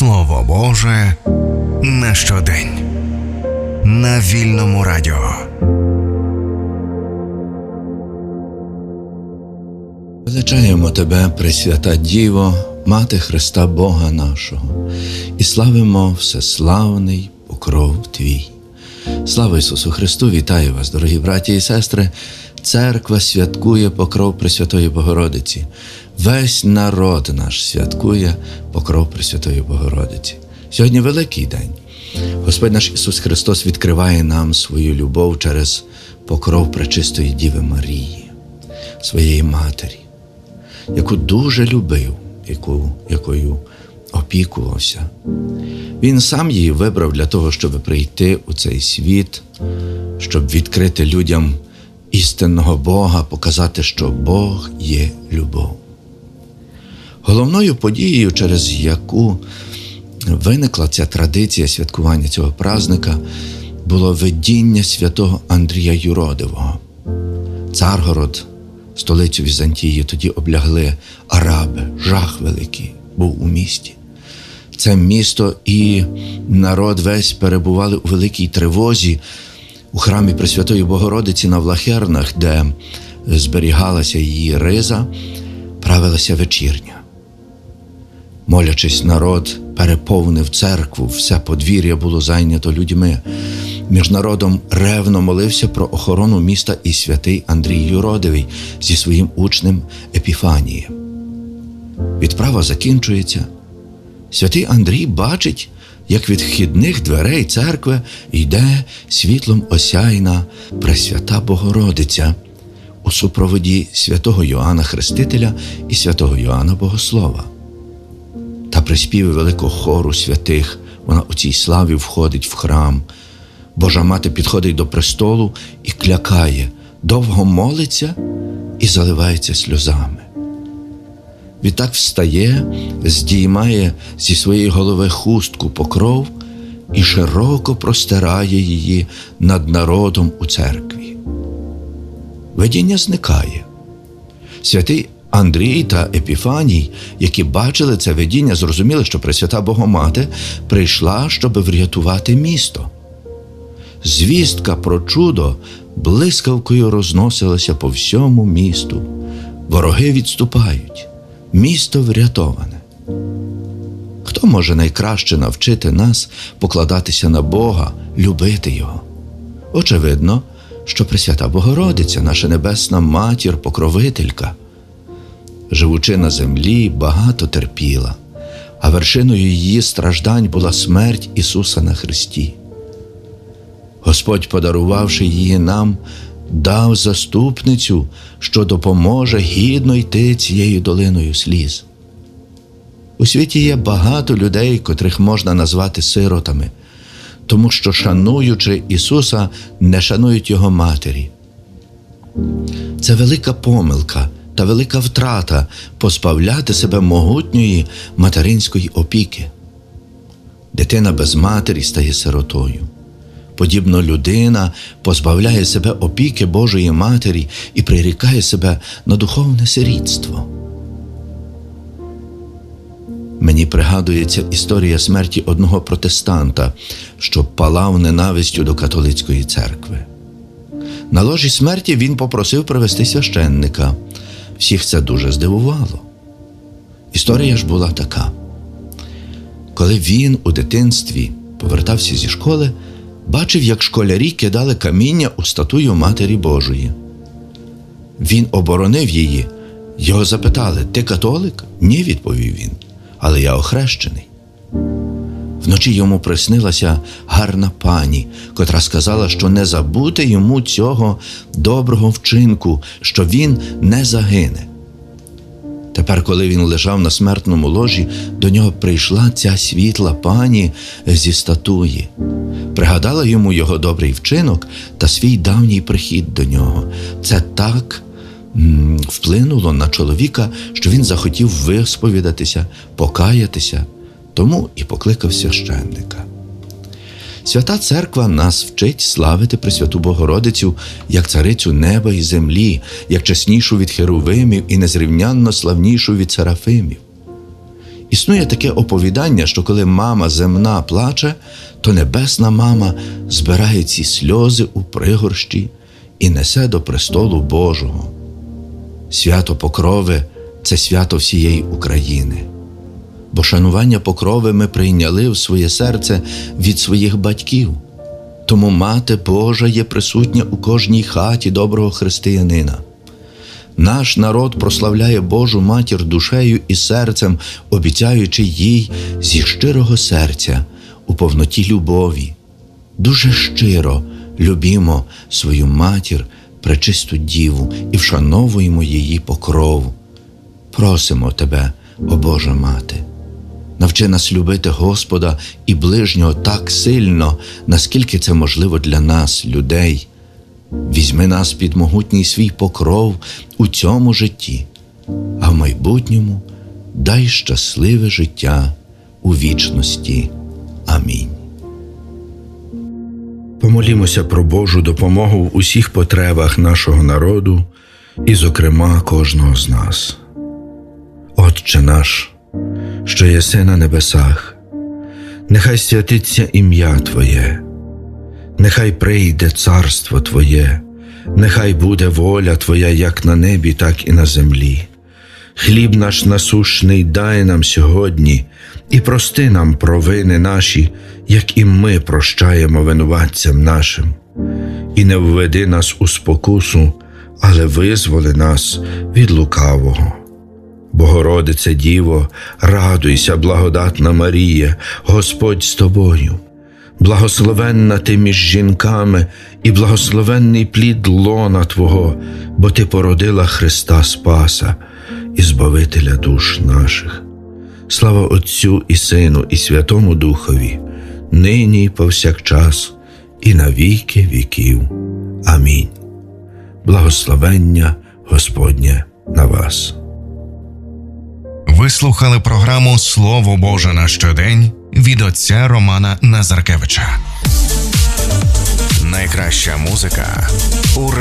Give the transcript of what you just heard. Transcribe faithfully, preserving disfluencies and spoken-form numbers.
Слово Боже на щодень. На Вільному радіо. Величаємо Тебе, Пресвята Діво, Мати Христа Бога нашого, і славимо всеславний покров Твій. Слава Ісусу Христу! Вітаю вас, дорогі браті і сестри! Церква святкує покров Пресвятої Богородиці. Весь народ наш святкує покров Пресвятої Богородиці. Сьогодні великий день. Господь наш Ісус Христос відкриває нам свою любов через покров Пречистої Діви Марії, своєї Матері, яку дуже любив, яку, якою опікувався. Він сам її вибрав для того, щоб прийти у цей світ, щоб відкрити людям істинного Бога, показати, що Бог є любов. Головною подією, через яку виникла ця традиція святкування цього празника, було видіння святого Андрія Юродивого. Царгород, столицю Візантії, тоді облягли араби, жах великий був у місті. Це місто і народ весь перебували у великій тривозі у храмі Пресвятої Богородиці на Влахернах, де зберігалася її риза, правилася вечірня. Молячись, народ переповнив церкву, все подвір'я було зайнято людьми. Між народом ревно молився про охорону міста і святий Андрій Юродивий зі своїм учнем Епіфанієм. Відправа закінчується. Святий Андрій бачить, як від вхідних дверей церкви йде світлом осяйна Пресвята Богородиця у супроводі святого Йоанна Хрестителя і святого Йоанна Богослова. Та при співі великого хору святих вона у цій славі входить в храм. Божа Мати підходить до престолу і клякає, довго молиться і заливається сльозами. Відтак встає, здіймає зі своєї голови хустку покров і широко простирає її над народом у церкві. Видіння зникає. Святий Андрій та Епіфаній, які бачили це видіння, зрозуміли, що Пресвята Богомати прийшла, щоб врятувати місто. Звістка про чудо блискавкою розносилася по всьому місту. Вороги відступають. Місто врятоване. Хто може найкраще навчити нас покладатися на Бога, любити Його? Очевидно, що Пресвята Богородиця, наша небесна матір, покровителька. Живучи на землі, багато терпіла, а вершиною її страждань була смерть Ісуса на хресті. Господь, подарувавши її нам, дав заступницю, що допоможе гідно йти цією долиною сліз. У світі є багато людей, котрих можна назвати сиротами, тому що, шануючи Ісуса, не шанують Його Матері. Це велика помилка та велика втрата позбавляти себе могутньої материнської опіки. Дитина без матері стає сиротою. Подібно людина позбавляє себе опіки Божої Матері і прирікає себе на духовне сирітство. Мені пригадується історія смерті одного протестанта, що палав ненавистю до католицької церкви. На ложі смерті він попросив привести священника. Всіх це дуже здивувало. Історія ж була така. Коли він у дитинстві повертався зі школи, бачив, як школярі кидали каміння у статую Матері Божої. Він оборонив її. Його запитали: «Ти католик?» «Ні», – відповів він, «але я охрещений». Вночі йому приснилася гарна пані, котра сказала, що не забути йому цього доброго вчинку, що він не загине. Тепер, коли він лежав на смертному ложі, до нього прийшла ця світла пані зі статуї. Пригадала йому його добрий вчинок та свій давній прихід до нього. Це так м- вплинуло на чоловіка, що він захотів висповідатися, покаятися, тому і покликав священника. Свята Церква нас вчить славити Пресвяту Богородицю як царицю неба і землі, як чеснішу від херувимів і незрівнянно славнішу від серафимів. Існує таке оповідання, що коли мама земна плаче, то небесна мама збирає ці сльози у пригорщі і несе до престолу Божого. Свято Покрови – це свято всієї України. Бо шанування Покрови ми прийняли в своє серце від своїх батьків. Тому Мати Божа є присутня у кожній хаті доброго християнина. Наш народ прославляє Божу Матір душею і серцем, обіцяючи їй зі щирого серця, у повноті любові. Дуже щиро любімо свою Матір, пречисту Діву, і вшановуємо її покрову. Просимо Тебе, о Божа Мати, навчи нас любити Господа і ближнього так сильно, наскільки це можливо для нас, людей. Візьми нас під могутній свій покров у цьому житті, а в майбутньому дай щасливе життя у вічності. Амінь. Помолімося про Божу допомогу в усіх потребах нашого народу і, зокрема, кожного з нас. Отче наш, що єси на небесах, нехай святиться ім'я Твоє, нехай прийде царство Твоє, нехай буде воля Твоя як на небі, так і на землі. Хліб наш насущний дай нам сьогодні, і прости нам провини наші, як і ми прощаємо винуватцям нашим. І не введи нас у спокусу, але визволи нас від лукавого. Богородице Діво, радуйся, благодатна Марія, Господь з тобою. Благословенна ти між жінками, і благословенний плід лона Твого, бо ти породила Христа Спаса і Збавителя душ наших. Слава Отцю і Сину, і Святому Духові, нині і повсякчас, і на віки віків. Амінь. Благословення Господнє на вас. Ви слухали програму «Слово Боже на щодень» від отця Романа Назаркевича. Найкраща музика у